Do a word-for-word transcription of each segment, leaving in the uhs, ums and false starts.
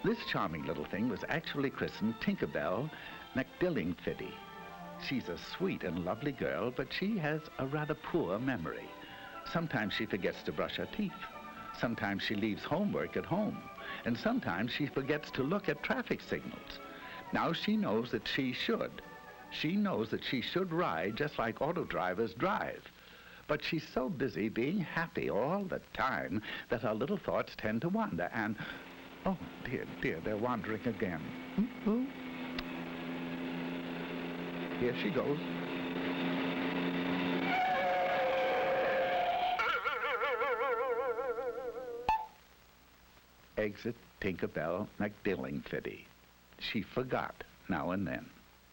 This charming little thing was actually christened Tinkerbell McDillingfiddy. She's a sweet and lovely girl, but she has a rather poor memory. Sometimes she forgets to brush her teeth. Sometimes she leaves homework at home. And sometimes she forgets to look at traffic signals. Now she knows that she should. She knows that she should ride just like auto drivers drive. But she's so busy being happy all the time that her little thoughts tend to wander and... Oh, dear, dear, they're wandering again. Mm-hmm. Here she goes. Exit Tinkerbell McDillingfiddy. She forgot now and then.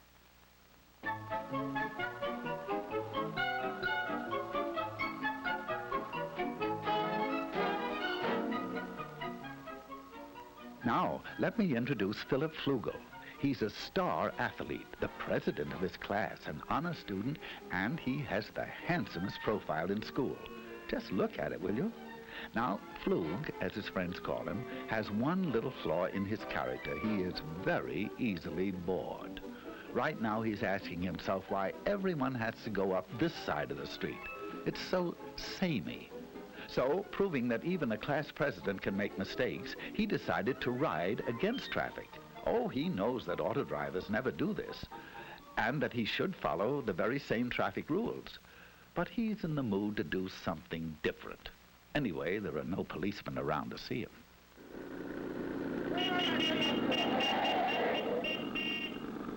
Now, let me introduce Philip Flugel. He's a star athlete, the president of his class, an honor student, and he has the handsomest profile in school. Just look at it, will you? Now, Flug, as his friends call him, has one little flaw in his character. He is very easily bored. Right now, he's asking himself why everyone has to go up this side of the street. It's so samey. So, proving that even a class president can make mistakes, he decided to ride against traffic. Oh, he knows that auto drivers never do this, and that he should follow the very same traffic rules. But he's in the mood to do something different. Anyway, there are no policemen around to see him.